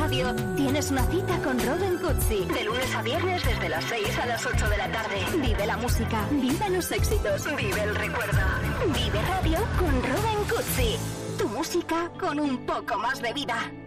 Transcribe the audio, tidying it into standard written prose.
Radio tienes una cita con Robin Cutsi. De lunes a viernes desde las 6 a las 8 de la tarde. Vive la música, vive los éxitos, vive el recuerdo. Vive Radio con Robin Cutsi. Tu música con un poco más de vida.